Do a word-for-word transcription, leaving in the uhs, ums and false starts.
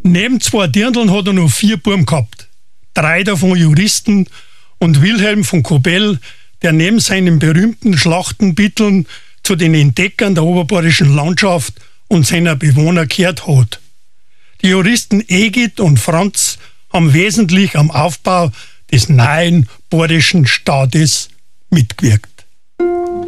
Neben zwei Dirndln hat er noch vier Buben gehabt. Drei davon Juristen und Wilhelm von Kobell, der neben seinen berühmten Schlachtenbitteln zu den Entdeckern der oberbayerischen Landschaft und seiner Bewohner gehört hat. Die Juristen Egid und Franz haben wesentlich am Aufbau des neuen bayerischen Staates mitgewirkt.